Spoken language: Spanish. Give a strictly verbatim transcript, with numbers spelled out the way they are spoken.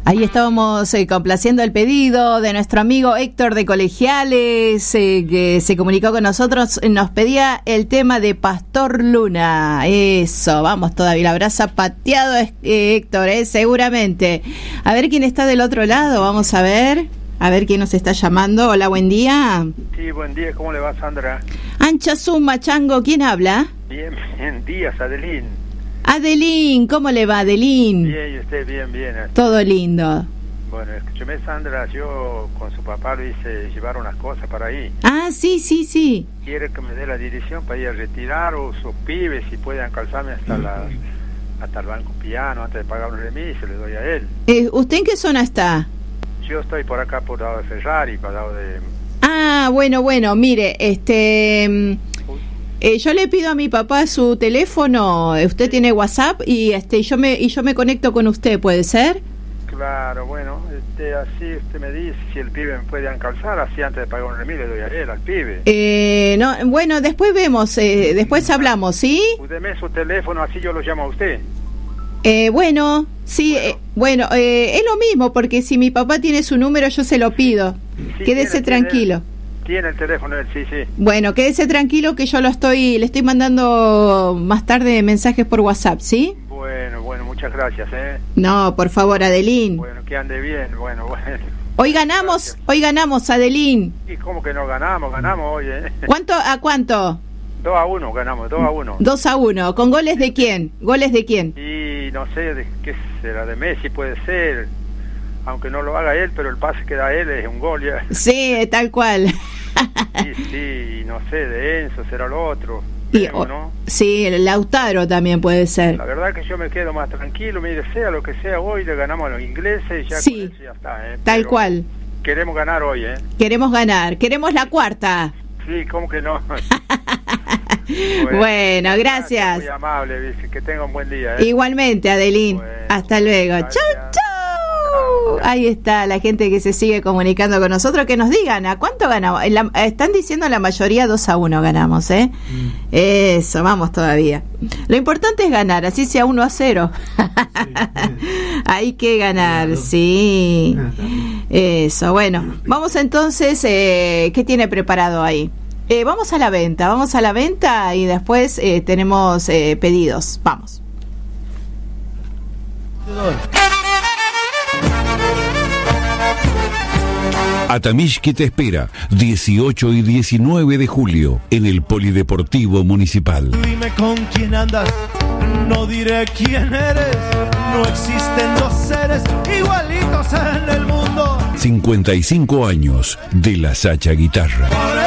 Ahí estábamos eh, complaciendo el pedido de nuestro amigo Héctor de Colegiales, eh, que se comunicó con nosotros, nos pedía el tema de Pastor Luna. Eso, vamos todavía, la brasa pateado eh, Héctor, eh, seguramente. A ver quién está del otro lado, vamos a ver, a ver quién nos está llamando. Hola, buen día. Sí, buen día, ¿cómo le va, Sandra? Ancha Suma, Chango, ¿quién habla? Bien, bien, días, Adelín. Adelín, ¿cómo le va, Adelín? Bien, y usted, bien, bien. Todo lindo. Bueno, escúcheme, Sandra, yo con su papá lo hice llevar unas cosas para ahí. Ah, sí, sí, sí. ¿Quiere que me dé la dirección para ir a retirar o sus pibes si pueden calzarme hasta la, hasta el banco piano antes de pagar un remis? Se le doy a él. Eh, ¿Usted en qué zona está? Yo estoy por acá, por lado de Ferrari, para lado de... Ah, bueno, bueno, mire, este... Eh, yo le pido a mi papá su teléfono, usted tiene WhatsApp y este yo me y yo me conecto con usted, ¿puede ser? Claro, bueno, este, así usted me dice si el pibe me puede calzar, así antes de pagar un remis le doy a él, al pibe. Eh, no, bueno, después vemos, eh, después hablamos, ¿sí? Deme su teléfono, así yo lo llamo a usted. Eh, bueno, sí, bueno, eh, bueno eh, es lo mismo, porque si mi papá tiene su número yo se lo pido, sí, quédese tiene, tranquilo. Tiene... Tiene el teléfono, sí, sí. Bueno, quédese tranquilo que yo lo estoy, le estoy mandando más tarde mensajes por WhatsApp, ¿sí? Bueno, bueno, muchas gracias, ¿eh? No, por favor, Adelín. Bueno, que ande bien, bueno, bueno. Hoy ganamos, gracias. Hoy ganamos, Adelín. ¿Y cómo que no ganamos? Ganamos hoy, ¿eh? ¿Cuánto, a cuánto? dos a uno ganamos, dos a uno. dos a uno, ¿con goles de quién? ¿Goles de quién? Y no sé, de qué será, de Messi puede ser, aunque no lo haga él, pero el pase que da él es un gol ya. Sí, tal cual. Sí, sí, no sé, de Enzo será lo otro. Y, Vemos, o, ¿no? Sí, el Lautaro también puede ser. La verdad que yo me quedo más tranquilo, mire, sea lo que sea, hoy le ganamos a los ingleses y ya sí, con eso ya está, ¿eh? Tal cual. Queremos ganar hoy, ¿eh? Queremos ganar, queremos la cuarta. Sí, ¿cómo que no? Bueno, bueno, gracias. Muy amable, que tenga un buen día, ¿eh? Igualmente, Adelín. Bueno, hasta luego. Chau, chau. Ahí está la gente que se sigue comunicando con nosotros, que nos digan a cuánto ganamos. La, están diciendo la mayoría dos a uno ganamos, ¿eh? Mm. Eso, vamos todavía. Lo importante es ganar, así sea uno a cero. Sí, sí. Hay que ganar, claro. Sí. Eso, bueno. Vamos entonces, eh, ¿qué tiene preparado ahí? Eh, vamos a la venta, vamos a la venta y después eh, tenemos eh, pedidos. Vamos. Atamishki te espera dieciocho y diecinueve de julio en el Polideportivo Municipal. Dime con quién andas, no diré quién eres. No existen dos seres igualitos en el mundo. cincuenta y cinco años de la Sacha Guitarra.